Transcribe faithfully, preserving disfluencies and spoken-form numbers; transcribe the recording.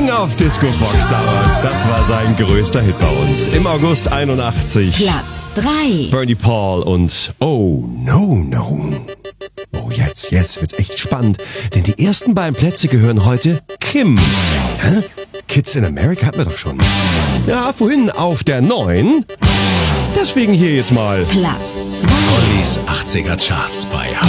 King of Disco Fox damals. Das war sein größter Hit bei uns. Im August einundachtzig. Platz drei. Bernie Paul und Oh No No. Oh, jetzt, jetzt wird's echt spannend, denn die ersten beiden Plätze gehören heute Kim. Hä? Kids in America hatten wir doch schon. Ja, vorhin auf der neun. Deswegen hier jetzt mal Platz zwei. Ollis achtziger Charts bei